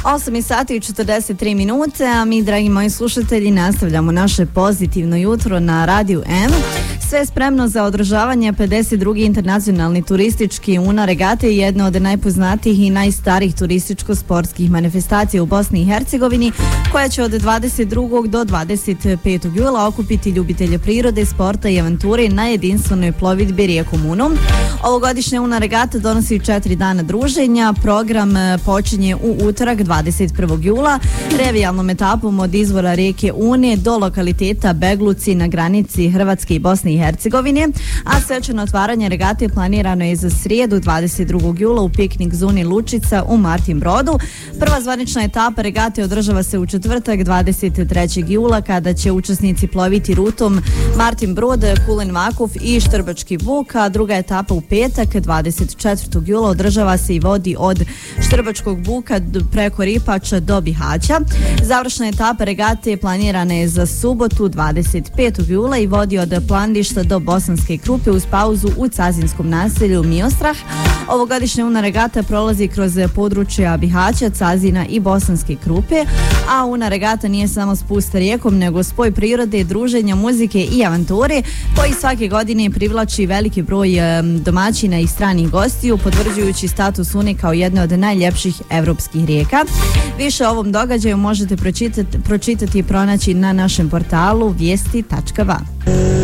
8 sati i 43 minute, a mi, dragi moji slušatelji, nastavljamo naše pozitivno jutro na Radiju M. Sve je spremno za održavanje 52. internacionalni turistički UNA regate, jedne od najpoznatijih i najstarijih turističko-sportskih manifestacija u Bosni i Hercegovini, koja će od 22. do 25. jula okupiti ljubitelje prirode, sporta i avanture na jedinstvenoj plovidbi rijekom Unom. Ovogodišnja UNA regata donosi 4 dana druženja. Program počinje u utorak 21. jula revijalnom etapom od izvora rijeke Une do lokaliteta Begluci na granici Hrvatske i Bosne i Hercegovine, a svečano otvaranje regate planirano je za srijedu 22. jula u piknik zoni Lučica u Martin Brodu. Prva zvanična etapa regate održava se u četvrtak 23. jula kada će učesnici ploviti rutom Martin Brod, Kulen Vakuf i Štrbački Buk, a druga etapa u petak 24. jula održava se i vodi od Štrbačkog Buka preko Ripača do Bihaća. Završna etapa regate planirana je za subotu 25. jula i vodi od Plandišta do Bosanske Krupe uz pauzu u cazinskom naselju Miostrah. Ovogodišnja UNA regata prolazi kroz područja Bihaća, Cazina i Bosanske Krupe, a UNA regata nije samo spust rijekom, nego spoj prirode, druženja, muzike i avanture, koji svake godine privlači veliki broj domaćina i stranih gostiju, potvrđujući status UNE kao jedne od najljepših evropskih rijeka. Više o ovom događaju možete pročitati i pronaći na našem portalu vijesti.va.